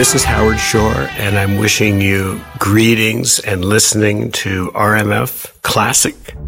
This is Howard Shore, and I'm wishing you greetings and listening to RMF Classic.